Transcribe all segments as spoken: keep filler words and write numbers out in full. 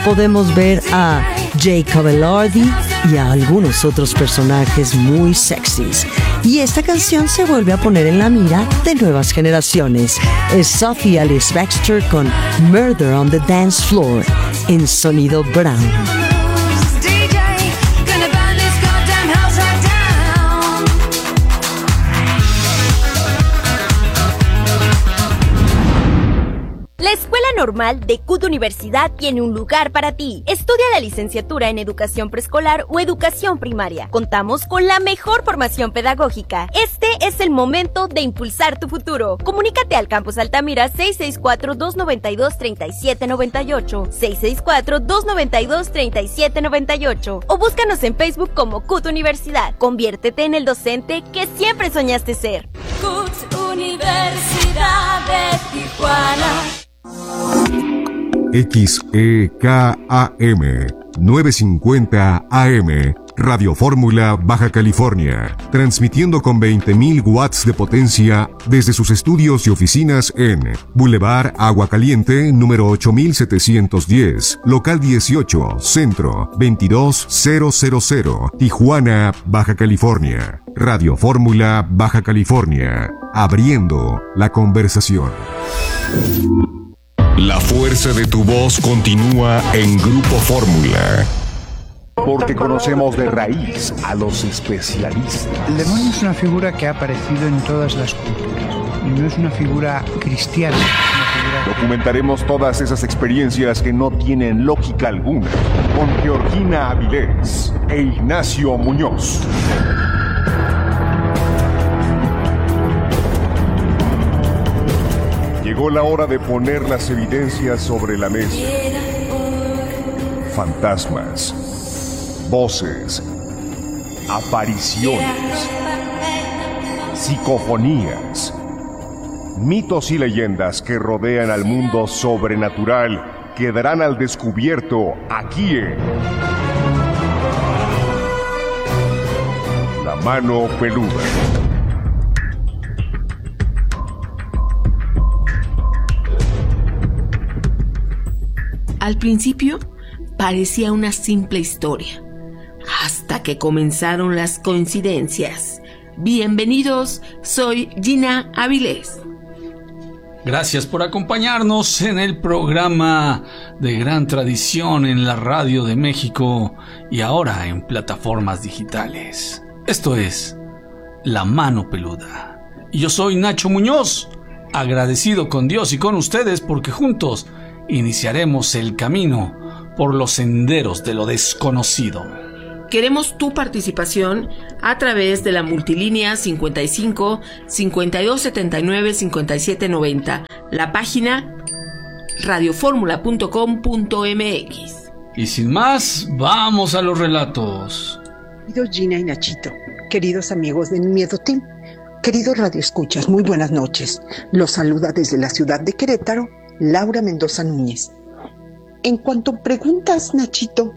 podemos ver a Jacob Elordi y a algunos otros personajes muy sexys. Y esta canción se vuelve a poner en la mira de nuevas generaciones. Es Sophie Alice Baxter con Murder on the Dance Floor en Sonido Brown. La Escuela Normal de C U T Universidad tiene un lugar para ti. Estudia la licenciatura en Educación Preescolar o Educación Primaria. Contamos con la mejor formación pedagógica. Este es el momento de impulsar tu futuro. Comunícate al Campus Altamira seis seis cuatro, dos nueve dos, tres siete nueve ocho, seis seis cuatro, dos nueve dos, tres siete nueve ocho o búscanos en Facebook como C U T Universidad. Conviértete en el docente que siempre soñaste ser. C U T Universidad de Tijuana. X E K A M novecientos cincuenta A M Radio Fórmula Baja California, transmitiendo con veinte mil watts de potencia desde sus estudios y oficinas en Boulevard Agua Caliente, número ocho mil setecientos diez, local dieciocho, centro, veintidós mil, Tijuana, Baja California. Radio Fórmula Baja California, abriendo la conversación. La fuerza de tu voz continúa en Grupo Fórmula. Porque conocemos de raíz a los especialistas. El demonio es una figura que ha aparecido en todas las culturas y no es una figura cristiana. Es una figura... Documentaremos todas esas experiencias que no tienen lógica alguna con Georgina Avilés e Ignacio Muñoz. Llegó la hora de poner las evidencias sobre la mesa. Fantasmas, voces, apariciones, psicofonías, mitos y leyendas que rodean al mundo sobrenatural quedarán al descubierto aquí en La Mano Peluda. Al principio parecía una simple historia, hasta que comenzaron las coincidencias. Bienvenidos, soy Gina Avilés. Gracias por acompañarnos en el programa de gran tradición en la radio de México y ahora en plataformas digitales. Esto es La Mano Peluda. Y yo soy Nacho Muñoz, agradecido con Dios y con ustedes porque juntos iniciaremos el camino por los senderos de lo desconocido. Queremos tu participación a través de la multilínea cincuenta y cinco, cincuenta y dos setenta y nueve, cincuenta y siete noventa, la página radioformula punto com punto m x. Y sin más, vamos a los relatos. Queridos Gina y Nachito, queridos amigos de Miedo Team, queridos radioescuchas, muy buenas noches. Los saluda desde la ciudad de Querétaro Laura Mendoza Núñez. En cuanto preguntas, Nachito,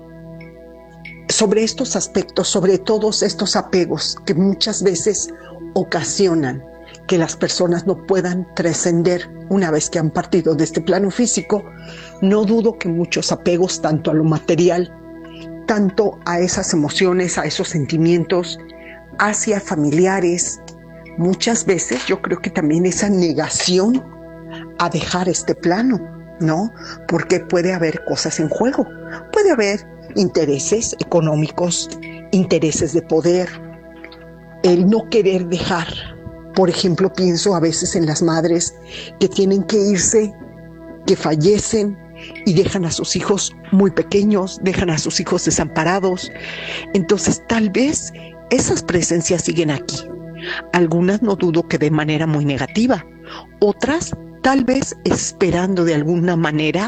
sobre estos aspectos, sobre todos estos apegos que muchas veces ocasionan que las personas no puedan trascender una vez que han partido de este plano físico, no dudo que muchos apegos, tanto a lo material, tanto a esas emociones, a esos sentimientos, hacia familiares, muchas veces yo creo que también esa negación a dejar este plano, ¿no? Porque puede haber cosas en juego, puede haber intereses económicos, intereses de poder, el no querer dejar. Por ejemplo, pienso a veces en las madres que tienen que irse, que fallecen y dejan a sus hijos muy pequeños, dejan a sus hijos desamparados. Entonces, tal vez esas presencias siguen aquí. Algunas no dudo que de manera muy negativa, otras tal vez esperando de alguna manera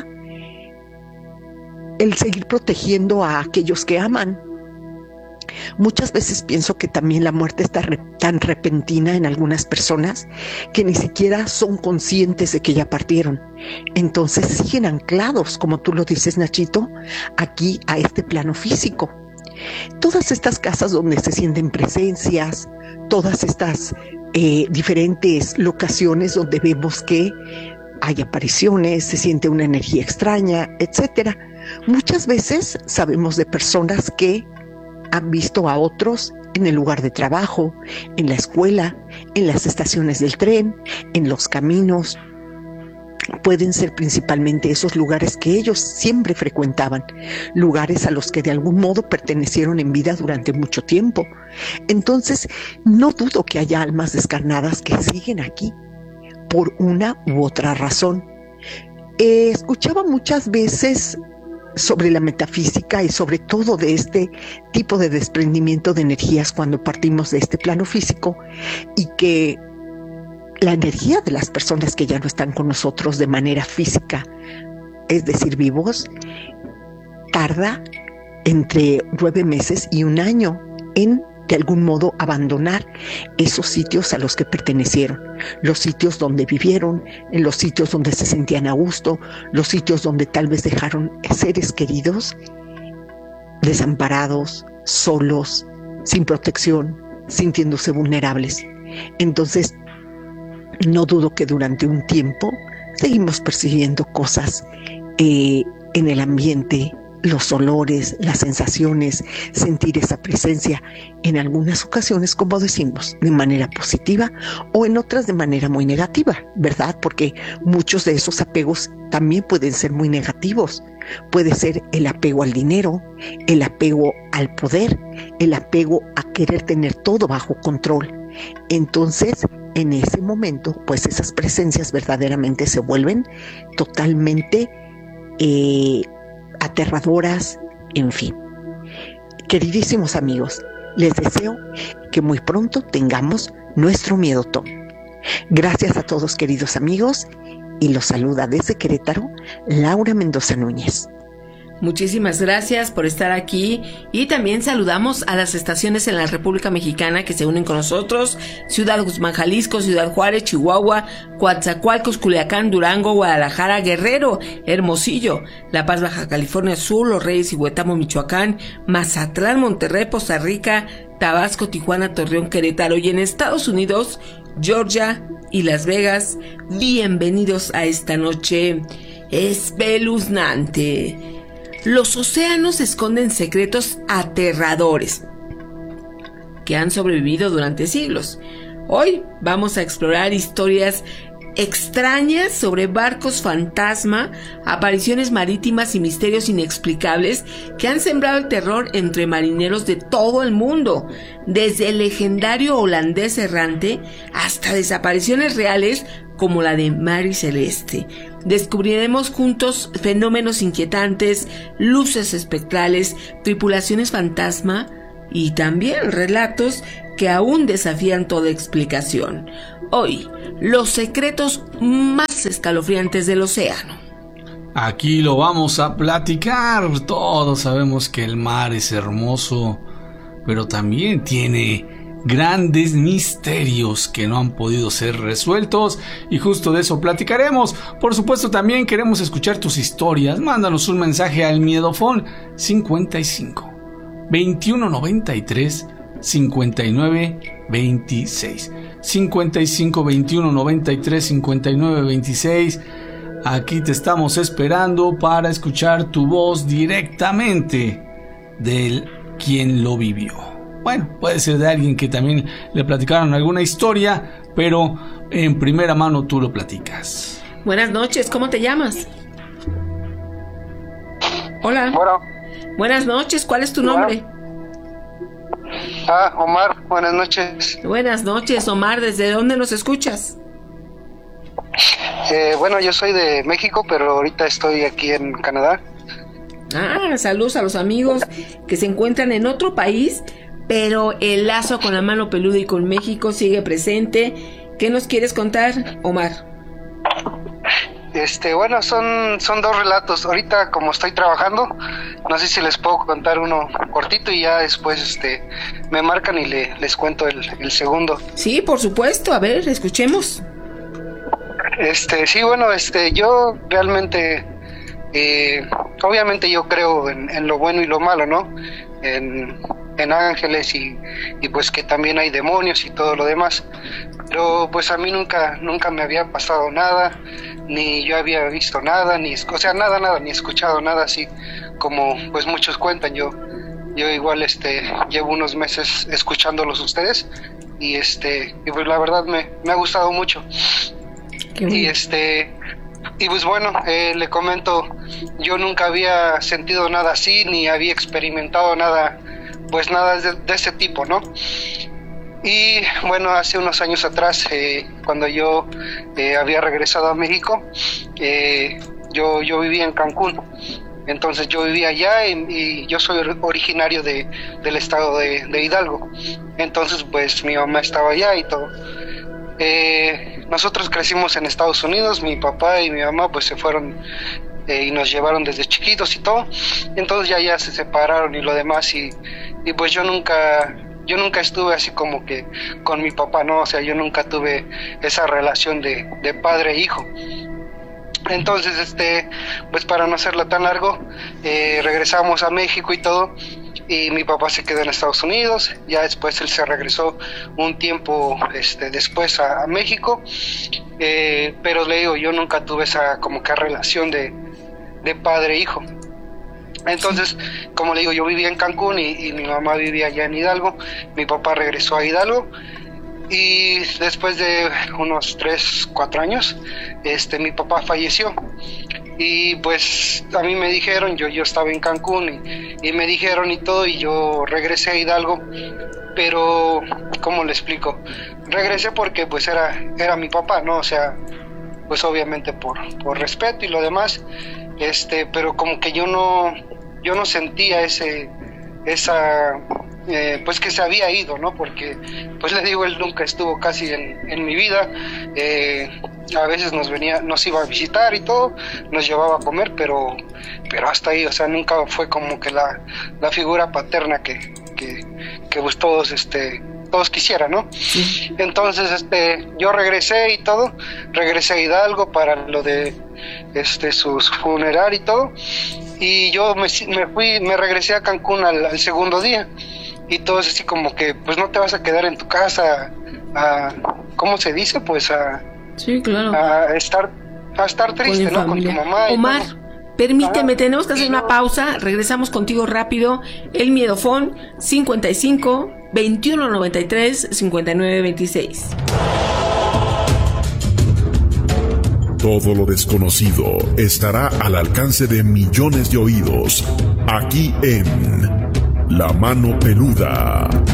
el seguir protegiendo a aquellos que aman. Muchas veces pienso que también la muerte está re- tan repentina en algunas personas que ni siquiera son conscientes de que ya partieron. Entonces siguen anclados, como tú lo dices, Nachito, aquí a este plano físico. Todas estas casas donde se sienten presencias, todas estas eh, diferentes locaciones donde vemos que hay apariciones, se siente una energía extraña, etcétera, Muchas veces sabemos de personas que han visto a otros en el lugar de trabajo, en la escuela, en las estaciones del tren, en los caminos. Pueden ser principalmente esos lugares que ellos siempre frecuentaban, lugares a los que de algún modo pertenecieron en vida durante mucho tiempo. Entonces, no dudo que haya almas descarnadas que siguen aquí, por una u otra razón. Eh, escuchaba muchas veces sobre la metafísica y sobre todo de este tipo de desprendimiento de energías cuando partimos de este plano físico, y que la energía de las personas que ya no están con nosotros de manera física, es decir, vivos, tarda entre nueve meses y un año en, de algún modo, abandonar esos sitios a los que pertenecieron, los sitios donde vivieron, en los sitios donde se sentían a gusto, los sitios donde tal vez dejaron seres queridos desamparados, solos, sin protección, sintiéndose vulnerables. Entonces, no dudo que durante un tiempo seguimos percibiendo cosas eh, en el ambiente, los olores, las sensaciones, sentir esa presencia, en algunas ocasiones, como decimos, de manera positiva o en otras de manera muy negativa, ¿verdad? Porque muchos de esos apegos también pueden ser muy negativos. Puede ser el apego al dinero, el apego al poder, el apego a querer tener todo bajo control. Entonces, en ese momento, pues esas presencias verdaderamente se vuelven totalmente eh, aterradoras, en fin. Queridísimos amigos, les deseo que muy pronto tengamos nuestro miedotón. Gracias a todos, queridos amigos, y los saluda desde Querétaro, Laura Mendoza Núñez. Muchísimas gracias por estar aquí, y también saludamos a las estaciones en la República Mexicana que se unen con nosotros: Ciudad Guzmán, Jalisco, Ciudad Juárez, Chihuahua, Coatzacoalcos, Culiacán, Durango, Guadalajara, Guerrero, Hermosillo, La Paz, Baja California Sur, Los Reyes y Huetamo, Michoacán, Mazatlán, Monterrey, Costa Rica, Tabasco, Tijuana, Torreón, Querétaro, y en Estados Unidos, Georgia y Las Vegas. Bienvenidos a esta noche espeluznante. Los océanos esconden secretos aterradores que han sobrevivido durante siglos. Hoy vamos a explorar historias extrañas sobre barcos fantasma, apariciones marítimas y misterios inexplicables que han sembrado el terror entre marineros de todo el mundo, desde el legendario holandés errante hasta desapariciones reales como la de Mary Celeste. Descubriremos juntos fenómenos inquietantes, luces espectrales, tripulaciones fantasma y también relatos que aún desafían toda explicación. Hoy, los secretos más escalofriantes del océano. Aquí lo vamos a platicar. Todos sabemos que el mar es hermoso, pero también tiene grandes misterios que no han podido ser resueltos, y justo de eso platicaremos. Por supuesto, también queremos escuchar tus historias. Mándanos un mensaje al Miedofón cincuenta y cinco, veintiuno noventa y tres, cincuenta y nueve veintiséis. cincuenta y cinco, veintiuno noventa y tres, cincuenta y nueve veintiséis. Aquí te estamos esperando para escuchar tu voz directamente del quien lo vivió. Bueno, puede ser de alguien que también le platicaron alguna historia, pero en primera mano tú lo platicas. Buenas noches, ¿cómo te llamas? Hola. Bueno. Buenas noches, ¿cuál es tu nombre? Ah, Omar, buenas noches. Buenas noches, Omar, ¿desde dónde nos escuchas? Eh, bueno, yo soy de México, pero ahorita estoy aquí en Canadá. Ah, saludos a los amigos que se encuentran en otro país, pero el lazo con la mano peluda y con México sigue presente. ¿Qué nos quieres contar, Omar? Este, bueno, son, son dos relatos. Ahorita, como estoy trabajando, no sé si les puedo contar uno cortito y ya después este, me marcan y le, les cuento el, el segundo. Sí, por supuesto. A ver, escuchemos. Este, sí, bueno, este, yo realmente, eh, obviamente yo creo en, en lo bueno y lo malo, ¿no? En, en ángeles y, y pues que también hay demonios y todo lo demás, pero pues a mí nunca nunca me había pasado nada, ni yo había visto nada, ni o sea nada nada ni escuchado nada así como pues muchos cuentan, yo yo igual este llevo unos meses escuchándolos ustedes y este y pues la verdad me, me ha gustado mucho. Y este y pues bueno, eh, le comento, yo nunca había sentido nada así, ni había experimentado nada, pues nada de, de ese tipo, ¿no? Y bueno, hace unos años atrás, eh, cuando yo eh, había regresado a México, eh, yo, yo vivía en Cancún. Entonces yo vivía allá y, y yo soy originario de, del estado de, de Hidalgo. Entonces pues mi mamá estaba allá y todo. Eh, nosotros crecimos en Estados Unidos, mi papá y mi mamá pues se fueron eh, y nos llevaron desde chiquitos y todo. Entonces ya ya se separaron y lo demás y, y pues yo nunca... Yo nunca estuve así como que con mi papá, ¿no? O sea, yo nunca tuve esa relación de, de padre e hijo. Entonces, este, pues para no hacerlo tan largo, eh, regresamos a México y todo, y mi papá se quedó en Estados Unidos, ya después él se regresó un tiempo este, después a, a México, eh, pero le digo, yo nunca tuve esa como que relación de, de padre e hijo. Entonces, como le digo, yo vivía en Cancún y, y mi mamá vivía allá en Hidalgo. Mi papá regresó a Hidalgo y después de unos tres, cuatro años, este, mi papá falleció. Y pues a mí me dijeron, yo, yo estaba en Cancún y, y me dijeron y todo y yo regresé a Hidalgo, pero ¿cómo le explico? Regresé porque pues era, era mi papá, ¿no? O sea, pues obviamente por, por respeto y lo demás, este, pero como que yo no... yo no sentía ese esa eh, pues que se había ido, ¿no? Porque pues le digo, él nunca estuvo casi en, en mi vida, eh, a veces nos venía, nos iba a visitar y todo, nos llevaba a comer, pero pero hasta ahí, o sea, nunca fue como que la, la figura paterna que, que, que pues todos este todos quisieran, ¿no? Sí. Entonces este yo regresé y todo, regresé a Hidalgo para lo de este su funeral y todo. Y yo me, me fui, me regresé a Cancún al, al segundo día y todo es así como que pues no te vas a quedar en tu casa a, ¿cómo se dice? Pues a, sí, claro. a estar a estar triste, ¿no? Con tu mamá. Omar, permíteme, ah, tenemos que hacer una pausa, regresamos contigo rápido. El Miedofón cincuenta y cinco, veintiuno noventa y tres, cincuenta y nueve veintiséis. Todo lo desconocido estará al alcance de millones de oídos, aquí en La Mano Peluda.